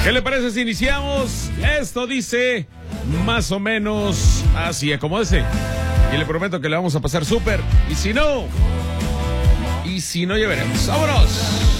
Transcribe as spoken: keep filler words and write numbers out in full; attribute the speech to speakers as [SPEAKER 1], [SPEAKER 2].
[SPEAKER 1] ¿Qué le parece si iniciamos? Esto dice más o menos así, acomódese. Y le prometo que le vamos a pasar súper. Y si no, y si no, ya veremos. ¡Vámonos!